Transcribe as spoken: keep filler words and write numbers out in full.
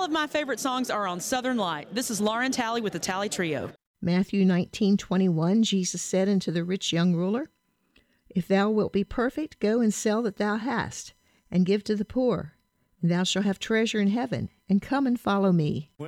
of my favorite songs are on Southern Light. This is Lauren Talley with the Talley Trio. Matthew nineteen twenty-one, Jesus said unto the rich young ruler, If thou wilt be perfect, go and sell that thou hast, and give to the poor, and thou shalt have treasure in heaven, and come and follow me.